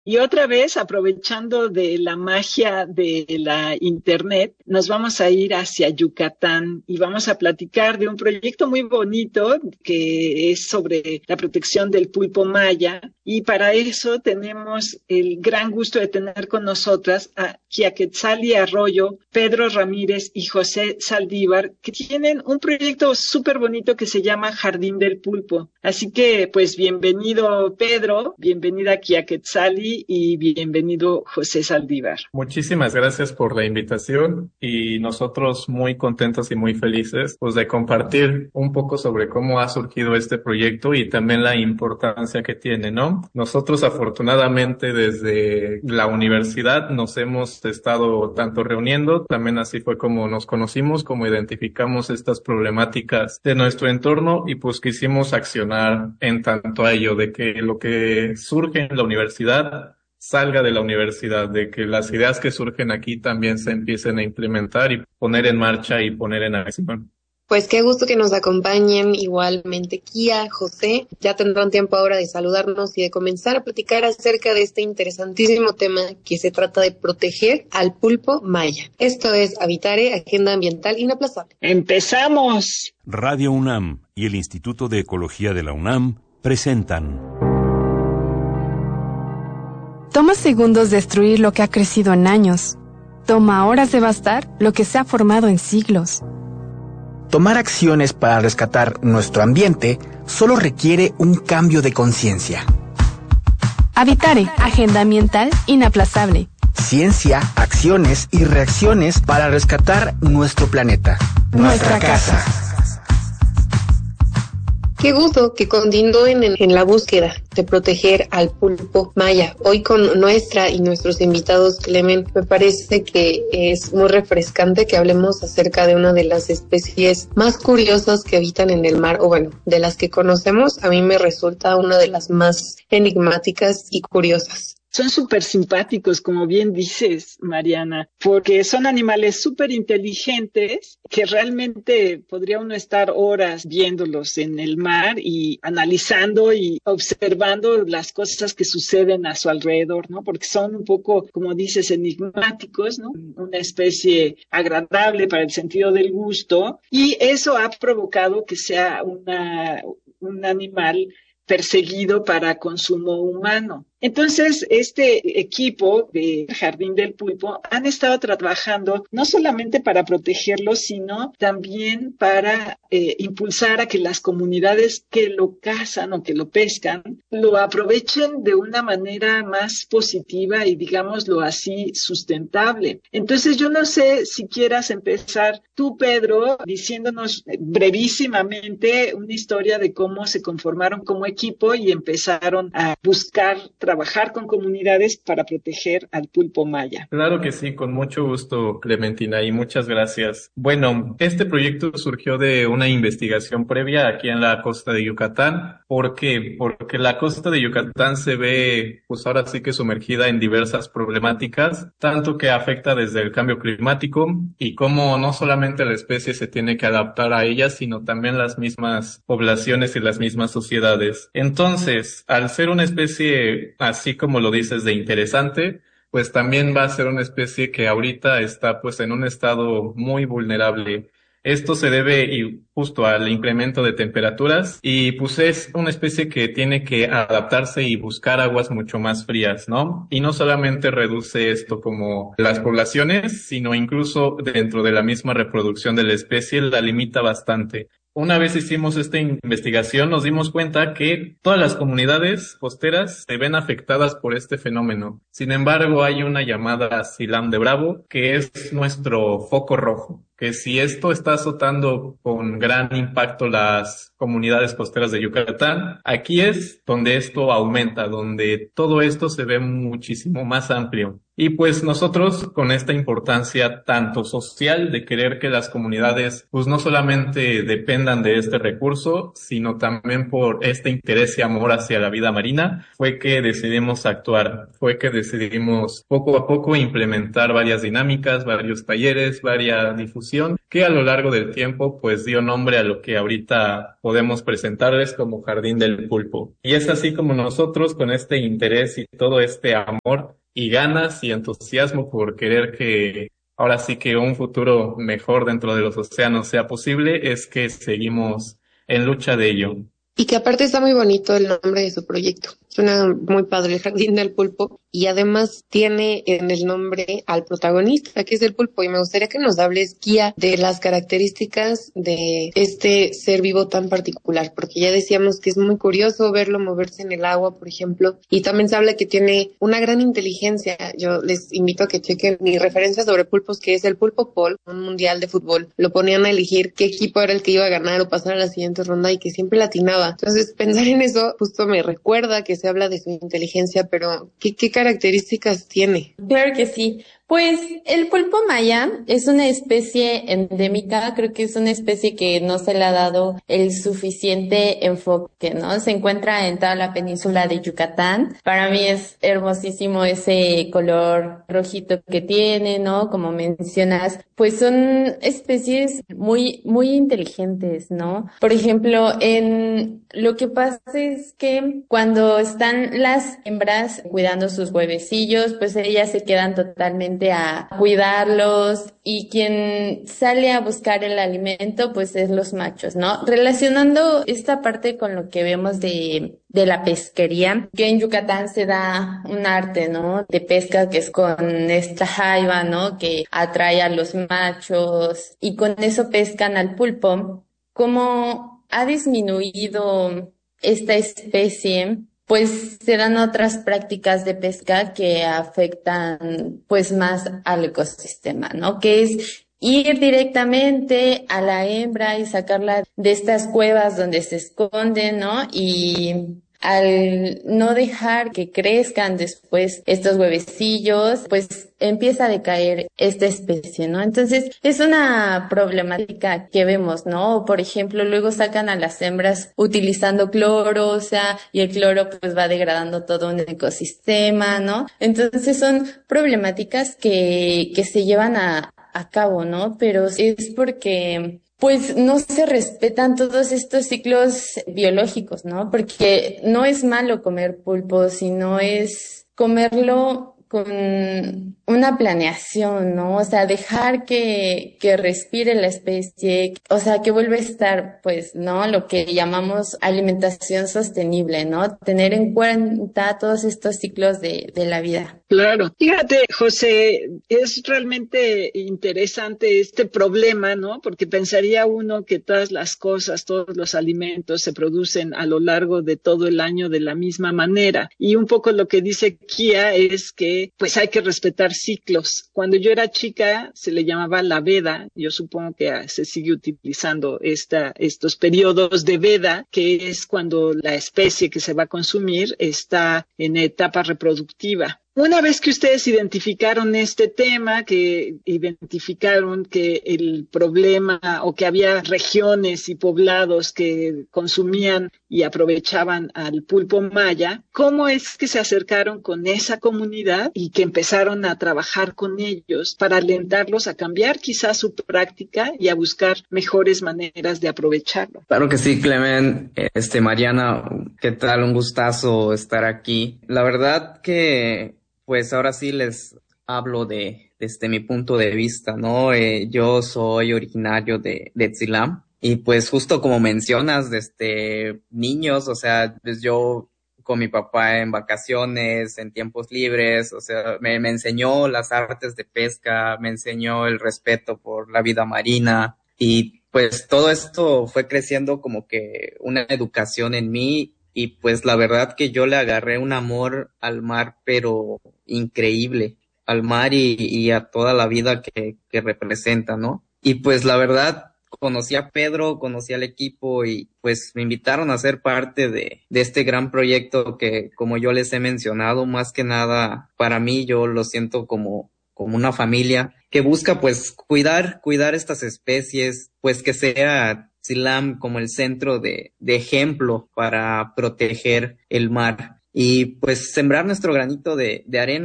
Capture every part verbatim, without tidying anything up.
Y otra vez, aprovechando de la magia de la Internet, nos vamos a ir hacia Yucatán y vamos a platicar de un proyecto muy bonito que es sobre la protección del pulpo maya. Y para eso tenemos el gran gusto de tener con nosotras a Quiaquetzali Arroyo, Pedro Ramírez y José Saldívar, que tienen un proyecto súper bonito que se llama Jardín del Pulpo. Así que, pues, bienvenido Pedro, bienvenida Quiaquetzali y bienvenido José Saldívar. Muchísimas gracias por la invitación y nosotros muy contentos y muy felices pues de compartir un poco sobre cómo ha surgido este proyecto y también la importancia que tiene, ¿no? Nosotros afortunadamente desde la universidad nos hemos estado tanto reuniendo, también así fue como nos conocimos, como identificamos estas problemáticas de nuestro entorno y pues quisimos accionar en tanto a ello de que lo que surge en la universidad salga de la universidad, de que las ideas que surgen aquí también se empiecen a implementar y poner en marcha y poner en acción. Pues qué gusto que nos acompañen igualmente Kia, José. Ya tendrán tiempo ahora de saludarnos y de comenzar a platicar acerca de este interesantísimo tema que se trata de proteger al pulpo maya. Esto es Habitare, Agenda Ambiental Inaplazable. ¡Empezamos! Radio UNAM y el Instituto de Ecología de la UNAM presentan... Toma segundos destruir lo que ha crecido en años. Toma horas devastar lo que se ha formado en siglos. Tomar acciones para rescatar nuestro ambiente solo requiere un cambio de conciencia. Habitare, Agenda Ambiental Inaplazable. Ciencia, acciones y reacciones para rescatar nuestro planeta. Nuestra casa. Qué gusto que continúen en, en la búsqueda de proteger al pulpo maya. Hoy con nuestra y nuestros invitados, Clemen, me parece que es muy refrescante que hablemos acerca de una de las especies más curiosas que habitan en el mar, o bueno, de las que conocemos, a mí me resulta una de las más enigmáticas y curiosas. Son súper simpáticos, como bien dices, Mariana, porque son animales súper inteligentes que realmente podría uno estar horas viéndolos en el mar y analizando y observando las cosas que suceden a su alrededor, ¿no? Porque son un poco, como dices, enigmáticos, ¿no? Una especie agradable para el sentido del gusto, y eso ha provocado que sea una, un animal perseguido para consumo humano. Entonces, este equipo de Jardín del Pulpo han estado trabajando no solamente para protegerlo, sino también para eh, impulsar a que las comunidades que lo cazan o que lo pescan lo aprovechen de una manera más positiva y, digámoslo así, sustentable. Entonces, yo no sé si quieras empezar tú, Pedro, diciéndonos brevísimamente una historia de cómo se conformaron como equipo y empezaron a buscar trabajar con comunidades para proteger al pulpo maya. Claro que sí, con mucho gusto, Clementina, y muchas gracias. Bueno, este proyecto surgió de una investigación previa aquí en la costa de Yucatán. ¿Por qué? Porque la costa de Yucatán se ve, pues ahora sí que sumergida en diversas problemáticas, tanto que afecta desde el cambio climático y cómo no solamente la especie se tiene que adaptar a ellas, sino también las mismas poblaciones y las mismas sociedades. Entonces, al ser una especie, así como lo dices, de interesante, pues también va a ser una especie que ahorita está pues en un estado muy vulnerable. Esto se debe y justo al incremento de temperaturas y pues es una especie que tiene que adaptarse y buscar aguas mucho más frías, ¿no? Y no solamente reduce esto como las poblaciones, sino incluso dentro de la misma reproducción de la especie la limita bastante. Una vez hicimos esta investigación, nos dimos cuenta que todas las comunidades costeras se ven afectadas por este fenómeno. Sin embargo, hay una llamada Silam de Bravo, que es nuestro foco rojo, que si esto está azotando con gran impacto las comunidades costeras de Yucatán, aquí es donde esto aumenta, donde todo esto se ve muchísimo más amplio. Y pues nosotros con esta importancia tanto social de querer que las comunidades pues no solamente dependan de este recurso, sino también por este interés y amor hacia la vida marina, fue que decidimos actuar, fue que decidimos poco a poco implementar varias dinámicas, varios talleres, varias difusiones institución que a lo largo del tiempo pues dio nombre a lo que ahorita podemos presentarles como Jardín del Pulpo. Y es así como nosotros, con este interés y todo este amor y ganas y entusiasmo por querer que ahora sí que un futuro mejor dentro de los océanos sea posible, es que seguimos en lucha de ello. Y que aparte está muy bonito el nombre de su proyecto. Suena muy padre, el Jardín del Pulpo. Y además tiene en el nombre al protagonista, que es el pulpo. Y me gustaría que nos hables, Kia, de las características de este ser vivo tan particular. Porque ya decíamos que es muy curioso verlo moverse en el agua, por ejemplo. Y también se habla que tiene una gran inteligencia. Yo les invito a que chequen mi referencia sobre pulpos, que es el Pulpo Paul, un mundial de fútbol. Lo ponían a elegir qué equipo era el que iba a ganar o pasar a la siguiente ronda y que siempre latinaba. Entonces, pensar en eso justo me recuerda que se habla de su inteligencia, pero ¿qué, qué características tiene? Claro que sí. Pues el pulpo maya es una especie endémica, creo que es una especie que no se le ha dado el suficiente enfoque, ¿no? Se encuentra en toda la península de Yucatán. Para mí es hermosísimo ese color rojito que tiene, ¿no? Como mencionas, pues son especies muy, muy inteligentes, ¿no? Por ejemplo, en lo que pasa es que cuando están las hembras cuidando sus huevecillos, pues ellas se quedan totalmente a cuidarlos y quien sale a buscar el alimento pues es los machos, ¿no? Relacionando esta parte con lo que vemos de, de la pesquería, que en Yucatán se da un arte, ¿no? De pesca que es con esta jaiba, ¿no? Que atrae a los machos y con eso pescan al pulpo. Como ha disminuido esta especie, pues se dan otras prácticas de pesca que afectan pues más al ecosistema, ¿no? Que es ir directamente a la hembra y sacarla de estas cuevas donde se esconden, ¿no? Y al no dejar que crezcan después estos huevecillos, pues empieza a decaer esta especie, ¿no? Entonces, es una problemática que vemos, ¿no? Por ejemplo, luego sacan a las hembras utilizando cloro, o sea, y el cloro pues va degradando todo un ecosistema, ¿no? Entonces, son problemáticas que, que se llevan a, a cabo, ¿no? Pero es porque pues no se respetan todos estos ciclos biológicos, ¿no? Porque no es malo comer pulpo, sino es comerlo con una planeación, ¿no? O sea, dejar que, que respire la especie, o sea, que vuelva a estar, pues, ¿no? Lo que llamamos alimentación sostenible, ¿no? Tener en cuenta todos estos ciclos de, de la vida. Claro. Fíjate, José, es realmente interesante este problema, ¿no? Porque pensaría uno que todas las cosas, todos los alimentos se producen a lo largo de todo el año de la misma manera. Y un poco lo que dice Kia es que pues hay que respetar ciclos. Cuando yo era chica se le llamaba la veda. Yo supongo que se sigue utilizando esta, estos periodos de veda, que es cuando la especie que se va a consumir está en etapa reproductiva. Una vez que ustedes identificaron este tema, que identificaron que el problema o que había regiones y poblados que consumían y aprovechaban al pulpo maya, ¿cómo es que se acercaron con esa comunidad y que empezaron a trabajar con ellos para alentarlos a cambiar quizás su práctica y a buscar mejores maneras de aprovecharlo? Claro que sí, Clement. Este, Mariana, ¿qué tal? Un gustazo estar aquí. La verdad que pues ahora sí les hablo de desde mi punto de vista, ¿no? Eh, yo soy originario de, de Tzilam y pues justo como mencionas, desde niños, o sea, pues yo con mi papá en vacaciones, en tiempos libres, o sea, me, me enseñó las artes de pesca, me enseñó el respeto por la vida marina y pues todo esto fue creciendo como que una educación en mí. Y pues la verdad que yo le agarré un amor al mar, pero increíble, al mar y, y a toda la vida que, que representa, ¿no? Y pues la verdad conocí a Pedro, conocí al equipo y pues me invitaron a ser parte de, de este gran proyecto que, como yo les he mencionado, más que nada para mí yo lo siento como, como una familia que busca pues cuidar, cuidar estas especies, pues que sea Tzilam como el centro de, de ejemplo para proteger el mar y pues sembrar nuestro granito de, de arena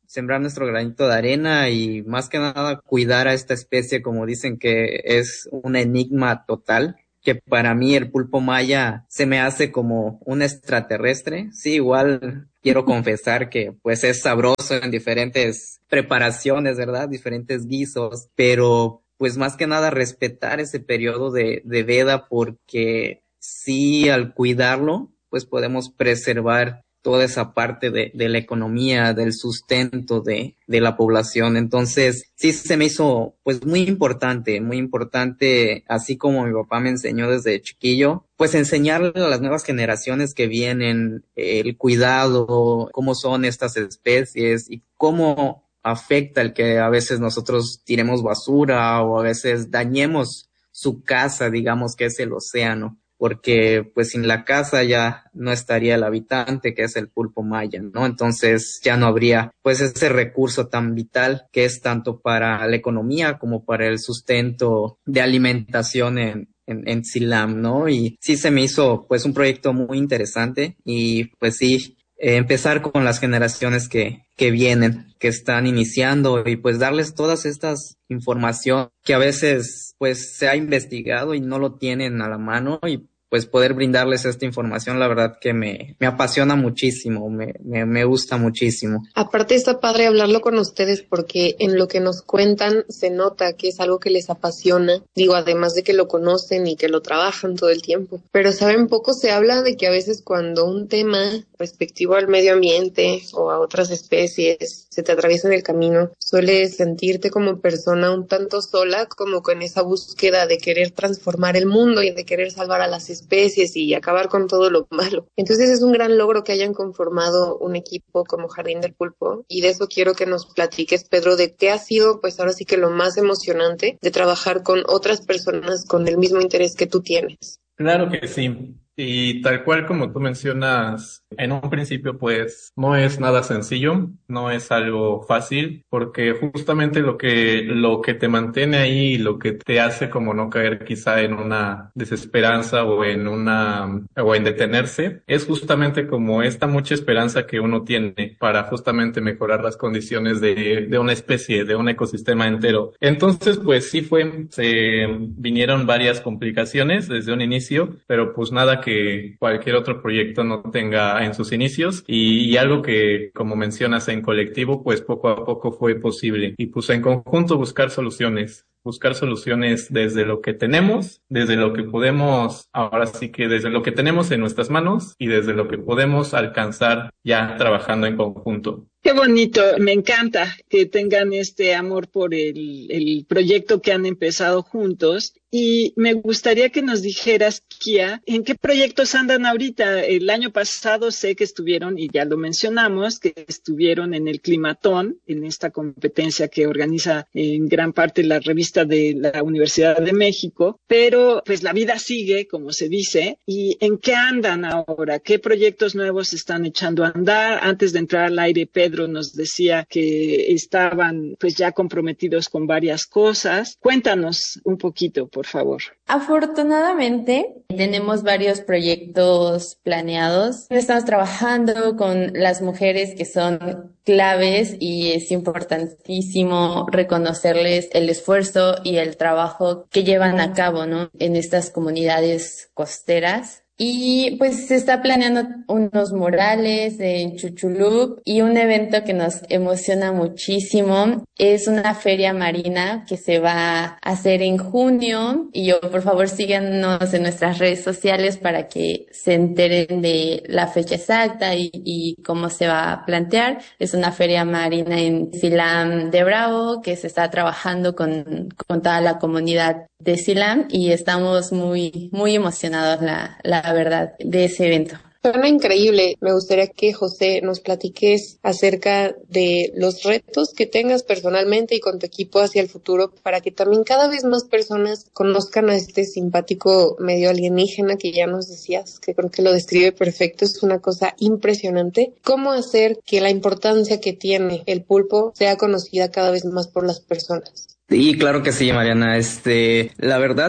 sembrar nuestro granito de arena y más que nada cuidar a esta especie, como dicen que es un enigma total, que para mí el pulpo maya se me hace como un extraterrestre. Sí, igual quiero confesar que pues es sabroso en diferentes preparaciones, ¿verdad? Diferentes guisos, pero pues más que nada respetar ese periodo de, de veda, porque sí, al cuidarlo, pues podemos preservar toda esa parte de, de la economía, del sustento de, de la población. Entonces, sí se me hizo pues muy importante, muy importante, así como mi papá me enseñó desde chiquillo, pues enseñarle a las nuevas generaciones que vienen eh, el cuidado, cómo son estas especies y cómo afecta el que a veces nosotros tiremos basura o a veces dañemos su casa, digamos que es el océano. Porque pues sin la casa ya no estaría el habitante, que es el pulpo maya, ¿no? Entonces ya no habría pues ese recurso tan vital que es tanto para la economía como para el sustento de alimentación en, en, en Xilam, ¿no? Y sí se me hizo pues un proyecto muy interesante y pues sí, eh, empezar con las generaciones que, que vienen, que están iniciando y pues darles todas estas información que a veces pues se ha investigado y no lo tienen a la mano y pues poder brindarles esta información, la verdad que me, me apasiona muchísimo, me, me, me gusta muchísimo. Aparte está padre hablarlo con ustedes porque en lo que nos cuentan se nota que es algo que les apasiona, digo, además de que lo conocen y que lo trabajan todo el tiempo, pero saben, poco se habla de que a veces cuando un tema respectivo al medio ambiente o a otras especies se te atraviesa en el camino, sueles sentirte como persona un tanto sola, como con esa búsqueda de querer transformar el mundo y de querer salvar a las especies y acabar con todo lo malo. Entonces es un gran logro que hayan conformado un equipo como Jardín del Pulpo y de eso quiero que nos platiques, Pedro, de qué ha sido pues ahora sí que lo más emocionante de trabajar con otras personas con el mismo interés que tú tienes. Claro que sí. Y tal cual como tú mencionas, en un principio pues no es nada sencillo, no es algo fácil, porque justamente lo que, lo que te mantiene ahí, lo que te hace como no caer quizá en una desesperanza o en una, o en detenerse, es justamente como esta mucha esperanza que uno tiene para justamente mejorar las condiciones de, de una especie, de un ecosistema entero. Entonces pues sí fue, se vinieron varias complicaciones desde un inicio, pero pues nada que cualquier otro proyecto no tenga en sus inicios y, y algo que, como mencionas, en colectivo, pues poco a poco fue posible. Y pues en conjunto buscar soluciones, buscar soluciones desde lo que tenemos, desde lo que podemos, ahora sí que desde lo que tenemos en nuestras manos y desde lo que podemos alcanzar ya trabajando en conjunto. Qué bonito, me encanta que tengan este amor por el, el proyecto que han empezado juntos y me gustaría que nos dijeras, Kia, ¿en qué proyectos andan ahorita? El año pasado sé que estuvieron, y ya lo mencionamos, que estuvieron en el Climatón, en esta competencia que organiza en gran parte la revista de la Universidad de México, pero pues la vida sigue, como se dice, ¿y en qué andan ahora? ¿Qué proyectos nuevos están echando a andar? Antes de entrar al aire, Pedro nos decía que estaban pues ya comprometidos con varias cosas. Cuéntanos un poquito, por favor. Afortunadamente, tenemos varios proyectos planeados. Estamos trabajando con las mujeres que son claves y es importantísimo reconocerles el esfuerzo y el trabajo que llevan a cabo, ¿no?, en estas comunidades costeras. Y pues se está planeando unos murales en Chuchulub y un evento que nos emociona muchísimo es una feria marina que se va a hacer en junio y yo, por favor, síganos en nuestras redes sociales para que se enteren de la fecha exacta y, y cómo se va a plantear. Es una feria marina en Xilam de Bravo que se está trabajando con, con toda la comunidad de Xilam y estamos muy, muy emocionados, la, la verdad, de ese evento. Suena increíble. Me gustaría que, José, nos platiques acerca de los retos que tengas personalmente y con tu equipo hacia el futuro para que también cada vez más personas conozcan a este simpático medio alienígena que ya nos decías, que creo que lo describe perfecto. Es una cosa impresionante. ¿Cómo hacer que la importancia que tiene el pulpo sea conocida cada vez más por las personas? Sí, claro que sí, Mariana. Este, la verdad,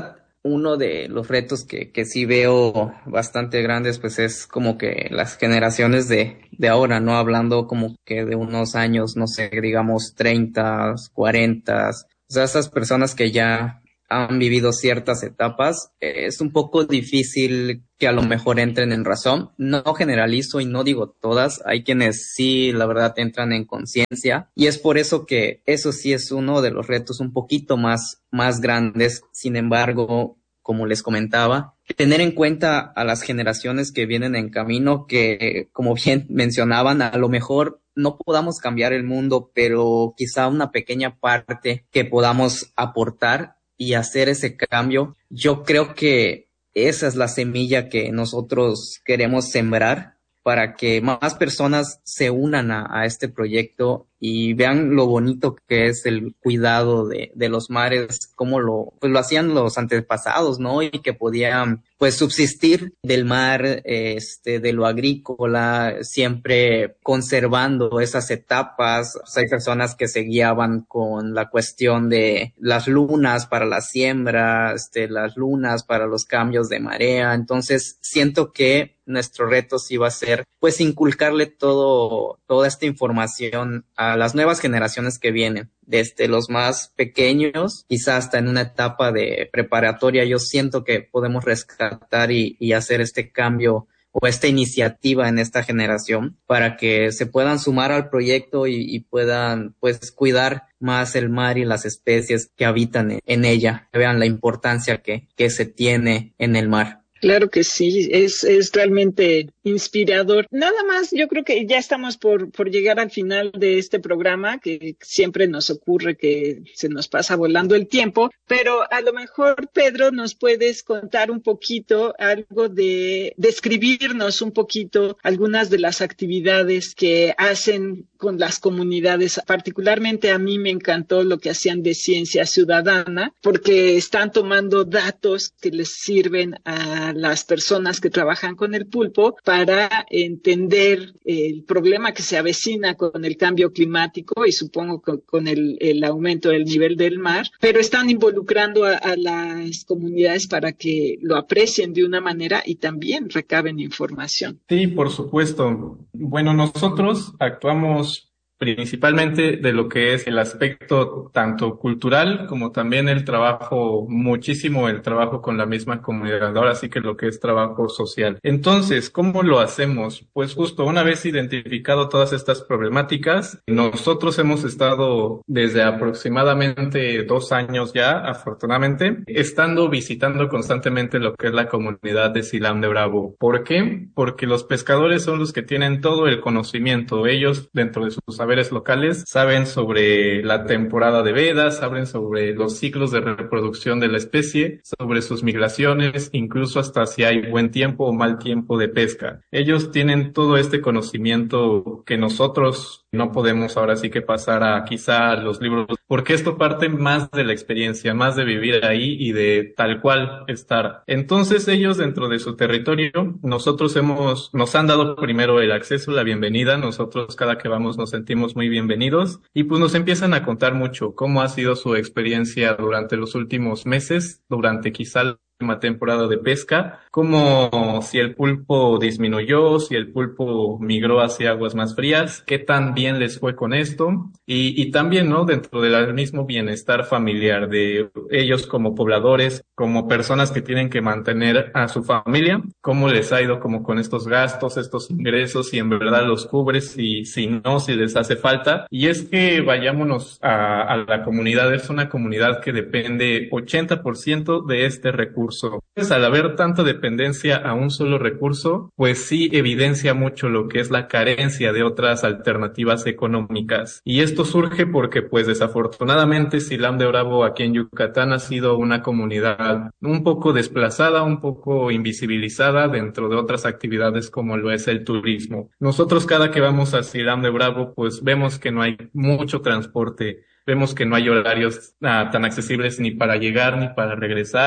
uno de los retos que, que sí veo bastante grandes, pues es como que las generaciones de, de ahora, ¿no? Hablando como que de unos años, no sé, digamos treinta, cuarenta, o sea, esas personas que ya han vivido ciertas etapas, eh, es un poco difícil que a lo mejor entren en razón. No generalizo y no digo todas, hay quienes sí, la verdad, entran en conciencia, y es por eso que eso sí es uno de los retos un poquito más, más grandes. Sin embargo, como les comentaba, tener en cuenta a las generaciones que vienen en camino, que como bien mencionaban, a lo mejor no podamos cambiar el mundo, pero quizá una pequeña parte que podamos aportar y hacer ese cambio. Yo creo que esa es la semilla que nosotros queremos sembrar para que más personas se unan a, a este proyecto y vean lo bonito que es el cuidado de, de los mares, cómo lo, pues lo hacían los antepasados, ¿no? Y que podían, pues, subsistir del mar, este, de lo agrícola, siempre conservando esas etapas. O sea, hay personas que se guiaban con la cuestión de las lunas para la siembra, este, las lunas para los cambios de marea. Entonces, siento que nuestro reto sí va a ser, pues, inculcarle todo, toda esta información a las nuevas generaciones que vienen, desde los más pequeños, quizás hasta en una etapa de preparatoria. Yo siento que podemos rescatar y, y hacer este cambio o esta iniciativa en esta generación para que se puedan sumar al proyecto y, y puedan, pues, cuidar más el mar y las especies que habitan en, en ella, que vean la importancia que, que se tiene en el mar. Claro que sí, es, es realmente inspirador. Nada más, yo creo que ya estamos por, por llegar al final de este programa, que siempre nos ocurre que se nos pasa volando el tiempo, pero a lo mejor, Pedro, nos puedes contar un poquito algo de, describirnos un poquito algunas de las actividades que hacen con las comunidades. Particularmente a mí me encantó lo que hacían de ciencia ciudadana, porque están tomando datos que les sirven a las personas que trabajan con el pulpo para entender el problema que se avecina con el cambio climático y supongo que con el, el aumento del nivel del mar, pero están involucrando a, a las comunidades para que lo aprecien de una manera y también recaben información. Sí, por supuesto. Bueno, nosotros actuamos principalmente de lo que es el aspecto tanto cultural como también el trabajo, muchísimo el trabajo con la misma comunidad, ahora sí que lo que es trabajo social. Entonces, ¿cómo lo hacemos? Pues justo una vez identificado todas estas problemáticas, nosotros hemos estado desde aproximadamente dos años ya, afortunadamente, estando visitando constantemente lo que es la comunidad de Silam de Bravo. ¿Por qué? Porque los pescadores son los que tienen todo el conocimiento. Ellos, dentro de sus saberes locales, saben sobre la temporada de vedas, saben sobre los ciclos de reproducción de la especie, sobre sus migraciones, incluso hasta si hay buen tiempo o mal tiempo de pesca. Ellos tienen todo este conocimiento que nosotros no podemos ahora sí que pasar a quizá a los libros, porque esto parte más de la experiencia, más de vivir ahí y de tal cual estar. Entonces ellos dentro de su territorio, nosotros hemos, nos han dado primero el acceso, la bienvenida. Nosotros cada que vamos nos sentimos muy bienvenidos y pues nos empiezan a contar mucho cómo ha sido su experiencia durante los últimos meses, durante quizá la última temporada de pesca, como si el pulpo disminuyó, si el pulpo migró hacia aguas más frías, qué tan bien les fue con esto y, y también, ¿no? Dentro del mismo bienestar familiar de ellos como pobladores, como personas que tienen que mantener a su familia, cómo les ha ido como con estos gastos, estos ingresos, si en verdad los cubres y si no, si les hace falta. Y es que vayámonos a, a la comunidad, es una comunidad que depende ochenta por ciento de este recurso. Pues al haber tanta dependencia a un solo recurso, pues sí evidencia mucho lo que es la carencia de otras alternativas económicas. Y esto surge porque pues desafortunadamente Silam de Bravo aquí en Yucatán ha sido una comunidad un poco desplazada, un poco invisibilizada dentro de otras actividades como lo es el turismo. Nosotros cada que vamos a Silam de Bravo pues vemos que no hay mucho transporte, vemos que no hay horarios ah, tan accesibles ni para llegar ni para regresar.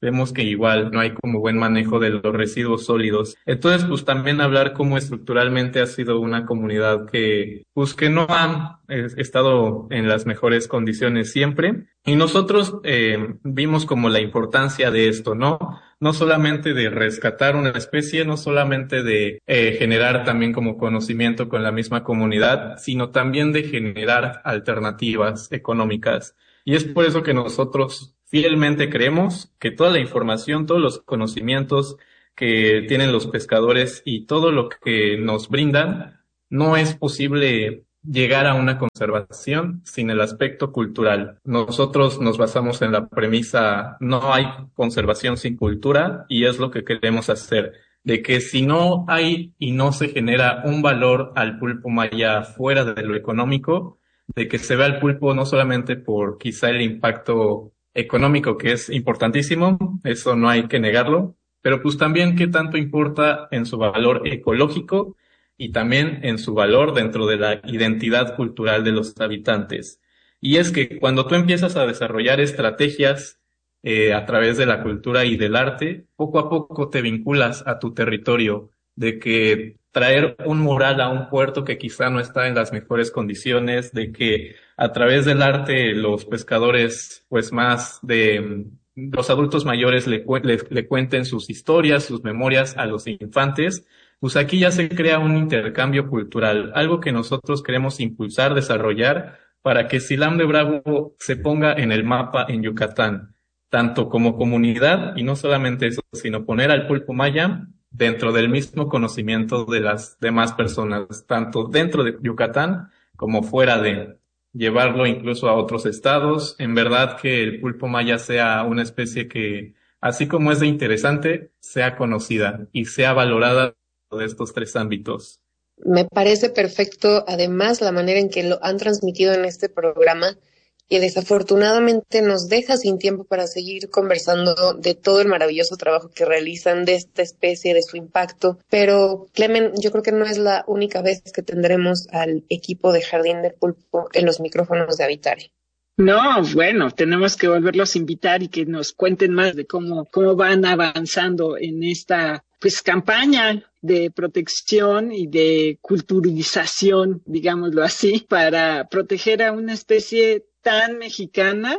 vemos que igual no hay como buen manejo de los residuos sólidos. Entonces, pues también hablar cómo estructuralmente ha sido una comunidad que, pues que no ha eh, estado en las mejores condiciones siempre. Y nosotros eh, vimos como la importancia de esto, ¿no? No solamente de rescatar una especie, no solamente de eh, generar también como conocimiento con la misma comunidad, sino también de generar alternativas económicas. Y es por eso que nosotros fielmente creemos que toda la información, todos los conocimientos que tienen los pescadores y todo lo que nos brindan, no es posible llegar a una conservación sin el aspecto cultural. Nosotros nos basamos en la premisa, no hay conservación sin cultura, y es lo que queremos hacer, de que si no hay y no se genera un valor al pulpo maya fuera de lo económico, de que se vea el pulpo no solamente por quizá el impacto económico, que es importantísimo, eso no hay que negarlo, pero pues también qué tanto importa en su valor ecológico y también en su valor dentro de la identidad cultural de los habitantes. Y es que cuando tú empiezas a desarrollar estrategias eh, a través de la cultura y del arte, poco a poco te vinculas a tu territorio, de que traer un mural a un puerto que quizá no está en las mejores condiciones, de que a través del arte los pescadores, pues más de los adultos mayores le, le, le cuenten sus historias, sus memorias a los infantes, pues aquí ya se crea un intercambio cultural, algo que nosotros queremos impulsar, desarrollar, para que Silam de Bravo se ponga en el mapa en Yucatán, tanto como comunidad, y no solamente eso, sino poner al pulpo maya dentro del mismo conocimiento de las demás personas, tanto dentro de Yucatán como fuera de, llevarlo incluso a otros estados. En verdad que el pulpo maya sea una especie que, así como es de interesante, sea conocida y sea valorada de estos tres ámbitos. Me parece perfecto, además, la manera en que lo han transmitido en este programa, que desafortunadamente nos deja sin tiempo para seguir conversando de todo el maravilloso trabajo que realizan, de esta especie, de su impacto. Pero, Clemen, yo creo que no es la única vez que tendremos al equipo de Jardín del Pulpo en los micrófonos de Habitare. No, bueno, tenemos que volverlos a invitar y que nos cuenten más de cómo, cómo van avanzando en esta pues campaña de protección y de culturización, digámoslo así, para proteger a una especie tan mexicana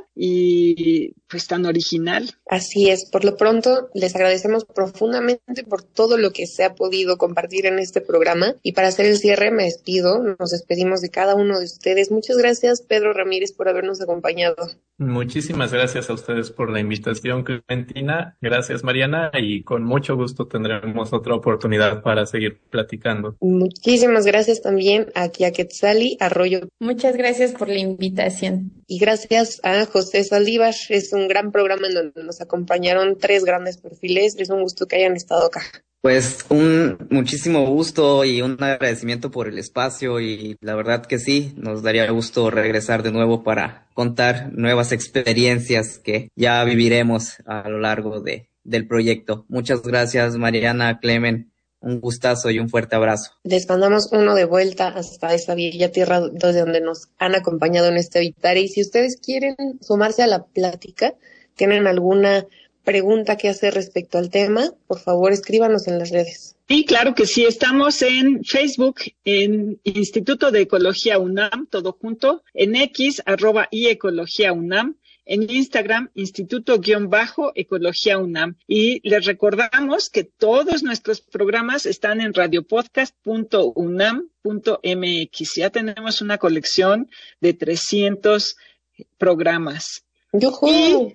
y pues tan original. Así es. Por lo pronto, les agradecemos profundamente por todo lo que se ha podido compartir en este programa. Y para hacer el cierre, me despido. Nos despedimos de cada uno de ustedes. Muchas gracias, Pedro Ramírez, por habernos acompañado. Muchísimas gracias a ustedes por la invitación, Clementina. Gracias, Mariana, y con mucho gusto tendremos otra oportunidad para seguir platicando. Muchísimas gracias también a Quetzali Arroyo. Muchas gracias por la invitación. Y gracias a José Saldívar. Es un gran programa en donde nos acompañaron tres grandes perfiles. Es un gusto que hayan estado acá. Pues un muchísimo gusto y un agradecimiento por el espacio, y la verdad que sí, nos daría gusto regresar de nuevo para contar nuevas experiencias que ya viviremos a lo largo de, del proyecto. Muchas gracias, Mariana, Clemen, un gustazo y un fuerte abrazo. Les mandamos uno de vuelta hasta esta bella tierra desde donde nos han acompañado en este Habitare, y si ustedes quieren sumarse a la plática, tienen alguna pregunta que hacer respecto al tema, por favor escríbanos en las redes. Sí, claro que sí, estamos en Facebook, en Instituto de Ecología UNAM, todo junto, en X, arroba y Ecología UNAM, en Instagram, Instituto-Ecología UNAM. Y les recordamos que todos nuestros programas están en radiopodcast punto unam punto m x. Ya tenemos una colección de trescientos programas. ¡Yujú! Y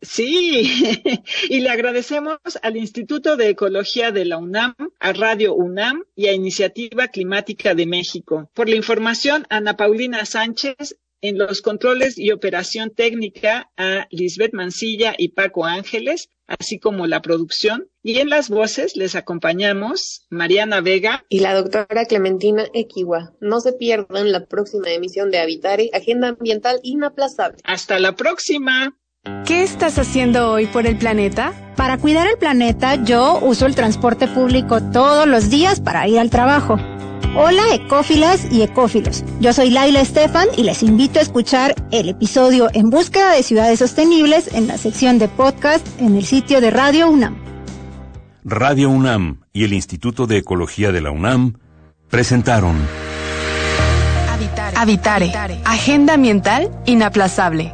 sí, y le agradecemos al Instituto de Ecología de la UNAM, a Radio UNAM y a Iniciativa Climática de México. Por la información, Ana Paulina Sánchez, en los controles y operación técnica a Lisbeth Mancilla y Paco Ángeles, así como la producción. Y en las voces les acompañamos Mariana Vega y la doctora Clementina Equihua. No se pierdan la próxima emisión de Habitare, Agenda Ambiental Inaplazable. ¡Hasta la próxima! ¿Qué estás haciendo hoy por el planeta? Para cuidar el planeta, yo uso el transporte público todos los días para ir al trabajo. Hola ecófilas y ecófilos, yo soy Laila Estefan y les invito a escuchar el episodio En búsqueda de ciudades sostenibles en la sección de podcast en el sitio de Radio UNAM. Radio UNAM y el Instituto de Ecología de la UNAM presentaron Habitare, Habitare, Agenda Ambiental Inaplazable.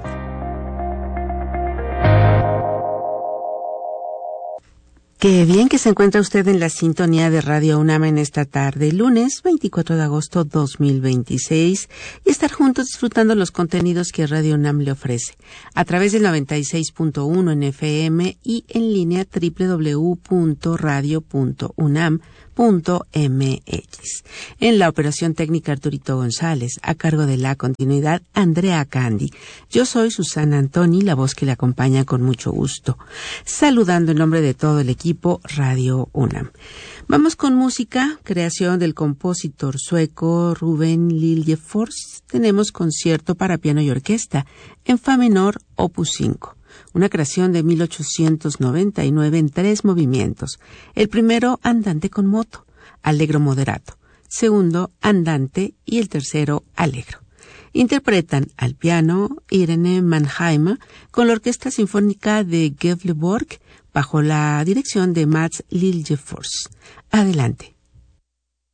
Qué bien que se encuentra usted en la sintonía de Radio UNAM en esta tarde, lunes veinticuatro de agosto dos mil veintiséis, y estar juntos disfrutando los contenidos que Radio UNAM le ofrece a través del noventa y seis punto uno en F M y en línea doble u doble u doble u punto radio punto unam punto m x. En la operación técnica Arturito González, a cargo de la continuidad Andrea Candy. Yo soy Susana Antoni, la voz que le acompaña con mucho gusto, saludando en nombre de todo el equipo Radio UNAM. Vamos con música, creación del compositor sueco Ruben Liljefors. Tenemos concierto para piano y orquesta en fa menor, opus cinco. Una creación de mil ochocientos noventa y nueve en tres movimientos. El primero, andante con moto, allegro moderato. Segundo, andante, y el tercero, allegro. Interpretan al piano Irene Mannheimer con la Orquesta Sinfónica de Gävleborg bajo la dirección de Mats Liljefors. Adelante.